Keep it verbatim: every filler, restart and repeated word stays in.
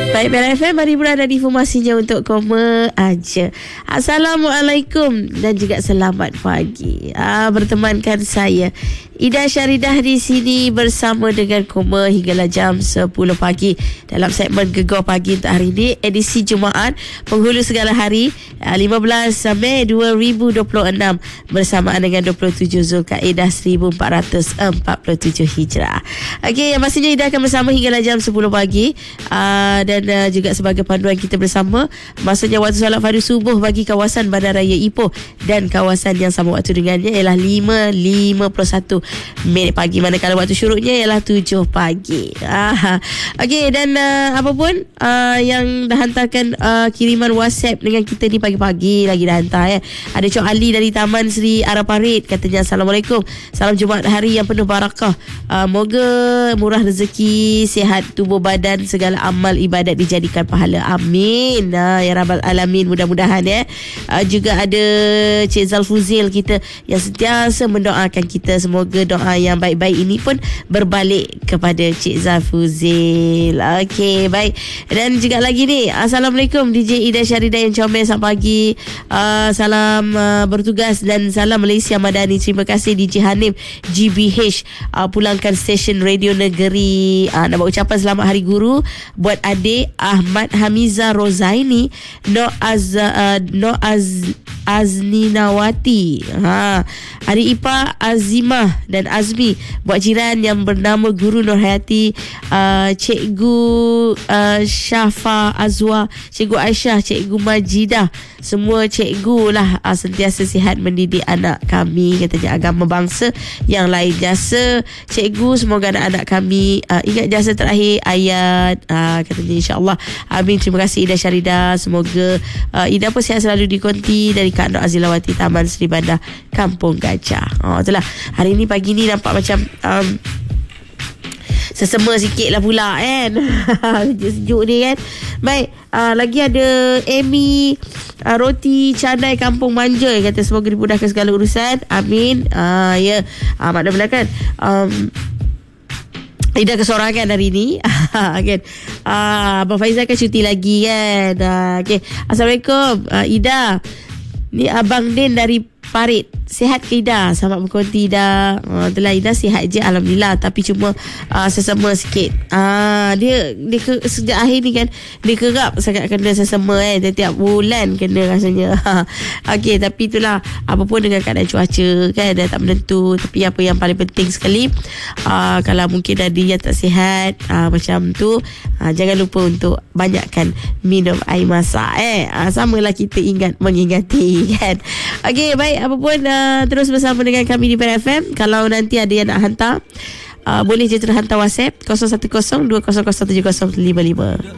Baik, Bella F M, mari berada di informasinya untuk koma aja. Assalamualaikum dan juga selamat pagi. Ah, bertemankan saya Ida Syaridah di sini bersama dengan koma hinggalah jam sepuluh pagi dalam segmen Gegar Pagi untuk hari ini, edisi Jumaat penghulu segala hari, lima belas Mei dua ribu dua puluh enam, bersamaan dengan dua puluh tujuh Zulkaidah seribu empat ratus empat puluh tujuh Hijrah. Okey, yang pastinya Ida akan bersama hinggalah jam sepuluh pagi, uh, dan uh, juga sebagai panduan kita bersama maksudnya waktu solat fardu subuh bagi kawasan Bandaraya Ipoh dan kawasan yang sama waktu dengannya ialah lima lima puluh satu minit pagi, manakala waktu syuruknya ialah tujuh pagi. Ah, okey, dan uh, apa pun uh, yang dah hantarkan uh, kiriman WhatsApp dengan kita ni pagi-pagi lagi dah hantar ya. Ada Cok Ali dari Taman Sri Araparit, katanya Assalamualaikum, salam Jumaat hari yang penuh barakah, uh, moga murah rezeki, sihat tubuh badan, segala amal ibadat dijadikan pahala, amin, uh, ya rabbal alamin, mudah-mudahan ya. Uh, juga ada Cik Zalfuzil kita yang sentiasa mendoakan kita, semoga doa yang baik-baik ini pun berbalik kepada Cik Zalfuzil. Okey, baik. Dan juga lagi ni, Assalamualaikum D J Ida Syaridah yang comel, selamat pagi, uh, salam uh, bertugas dan salam Malaysia Madani. Terima kasih D J Hanim G B H, uh, pulangkan stesen radio negeri. Uh, nak buat ucapan selamat hari guru buat adik Ahmad Hamiza Rozaini, No Az uh, No Az Azninawati, ha, adik ipar Azimah dan Azmi, buat jiran yang bernama Guru Nurhayati, uh, Cikgu uh, Syafa Azwa, Cikgu Aisyah, Cikgu Majidah, semua cikgu lah, uh, sentiasa sihat mendidik anak kami, katanya agama bangsa yang lain. Jasa cikgu, semoga anak-anak kami uh, ingat jasa terakhir ayat, uh, katanya insyaAllah, amin. Terima kasih Ida Syaridah, semoga uh, Ida pun sihat selalu di konti dari Kak Nur Azilawati, Taman Sri Bandar, Kampung Gajah. Oh, itulah, hari ni pagi ni nampak macam um, sesema sikit lah pula kan. Sejuk-sejuk ni kan. Baik, uh, lagi ada Amy uh, Roti Canai Kampung Manja, kata semoga dimudahkan segala urusan, amin. uh, Ya, yeah. uh, maknanya kan um, Ida kesorangan hari ni kan. uh, Abang Faizal kan cuti lagi kan. uh, okay. Assalamualaikum uh, Ida, ni Abang Din dari Parit. Sihat ke Ida? Selamat berkonti Ida. uh, Itulah Ida sihat je, Alhamdulillah. Tapi cuma uh, sesama sikit. uh, Dia dia ke, sejak akhir ni kan, dia kerap sangat kena sesama eh. Tiap bulan kena rasanya. Okey, tapi itulah, apa pun dengan keadaan cuaca kan, dah tak menentu. Tapi apa yang paling penting sekali, uh, kalau mungkin ada yang tak sihat uh, macam tu, uh, jangan lupa untuk banyakkan minum air masak eh. uh, Samalah kita ingat mengingati kan. Okey, baik, apa pun uh, terus bersama dengan kami di Bella F M. Kalau nanti ada yang nak hantar, uh, boleh je terus hantar WhatsApp kosong satu kosong dua kosong kosong tujuh kosong lima lima.